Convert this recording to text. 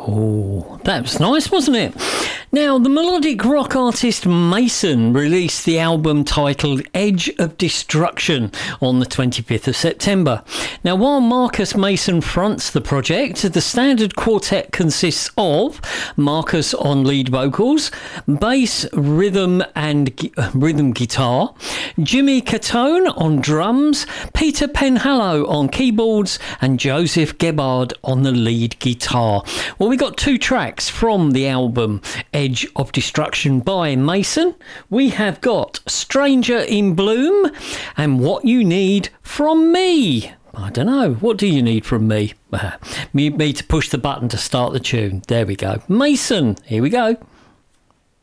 Oh, that was nice, wasn't it? Now, the melodic rock artist Mason released the album titled Edge of Destruction on the 25th of September. Now, while Marcus Mason fronts the project, the standard quartet consists of Marcus on lead vocals, bass, rhythm guitar, Jimmy Catone on drums, Peter Penhallow on keyboards, and Joseph Gebhard on the lead guitar. Well, we got two tracks from the album Edge of Destruction by Mason. We have got Stranger in Bloom and What You Need From Me. I don't know. What do you need from me? Me to push the button to start the tune. There we go. Mason, here we go.